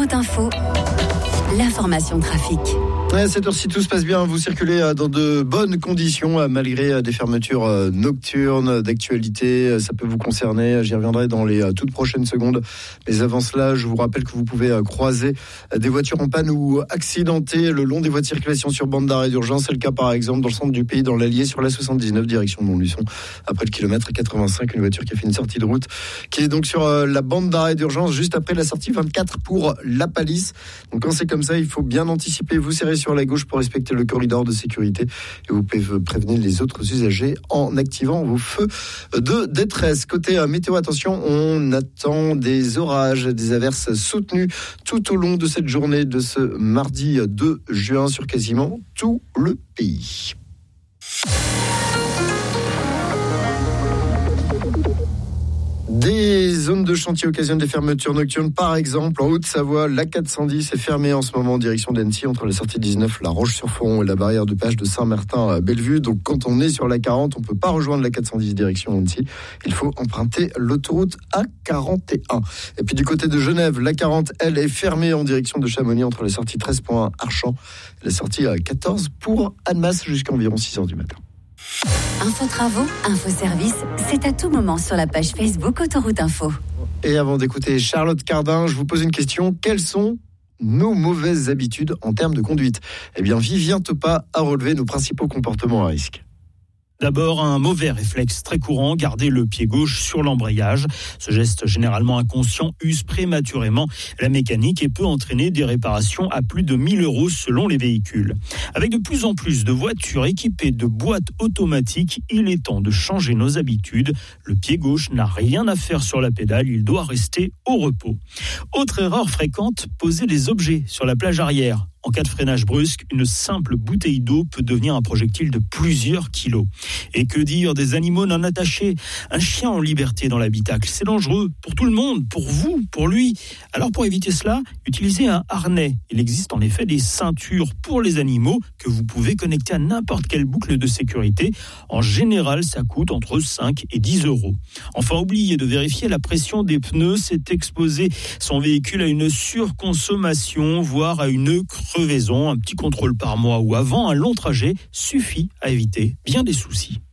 Autoroute Info, l'information trafic. À cette heure-ci, tout se passe bien. Vous circulez dans de bonnes conditions, malgré des fermetures nocturnes d'actualité. Ça peut vous concerner. J'y reviendrai dans les toutes prochaines secondes. Mais avant cela, je vous rappelle que vous pouvez croiser des voitures en panne ou accidentées le long des voies de circulation sur bande d'arrêt d'urgence. C'est le cas, par exemple, dans le centre du pays, dans l'Allier, sur la 79, direction de Montluçon. Après le kilomètre 85, une voiture qui a fait une sortie de route, qui est donc sur la bande d'arrêt d'urgence, juste après la sortie 24 pour La Palisse. Donc quand c'est comme ça, il faut bien anticiper. Vous serrez sur la gauche pour respecter le corridor de sécurité et vous pouvez prévenir les autres usagers en activant vos feux de détresse. Côté météo, attention, on attend des orages, des averses soutenues tout au long de cette journée de ce mardi 2 juin sur quasiment tout le pays. Des zones de chantier occasionnent des fermetures nocturnes. Par exemple, en Haute-Savoie, la 410 est fermée en ce moment en direction d'Annecy, entre la sortie 19, la Roche-sur-Foron et la barrière de péage de Saint-Martin-Bellevue. Donc quand on est sur la 40, on ne peut pas rejoindre la 410 direction Annecy. Il faut emprunter l'autoroute A41. Et puis du côté de Genève, la 40, elle, est fermée en direction de Chamonix, entre la sortie 13.1 Archamps et la sortie 14 pour Annemasse, jusqu'à environ 6h du matin. Info travaux, info service, c'est à tout moment sur la page Facebook Autoroute Info. Et avant d'écouter Charlotte Cardin, je vous pose une question. Quelles sont nos mauvaises habitudes en termes de conduite ? Eh bien, Vivien Topa a relevé nos principaux comportements à risque. D'abord, un mauvais réflexe très courant, garder le pied gauche sur l'embrayage. Ce geste généralement inconscient use prématurément la mécanique et peut entraîner des réparations à plus de 1 000 € selon les véhicules. Avec de plus en plus de voitures équipées de boîtes automatiques, il est temps de changer nos habitudes. Le pied gauche n'a rien à faire sur la pédale, il doit rester au repos. Autre erreur fréquente, poser des objets sur la plage arrière. En cas de freinage brusque, une simple bouteille d'eau peut devenir un projectile de plusieurs kilos. Et que dire des animaux non attachés ? Un chien en liberté dans l'habitacle, c'est dangereux pour tout le monde, pour vous, pour lui. Alors pour éviter cela, utilisez un harnais. Il existe en effet des ceintures pour les animaux que vous pouvez connecter à n'importe quelle boucle de sécurité. En général, ça coûte entre 5 et 10 €. Enfin, oubliez de vérifier la pression des pneus. C'est exposer son véhicule à une surconsommation, voire à une crevaison. Un petit contrôle par mois ou avant un long trajet suffit à éviter bien des soucis.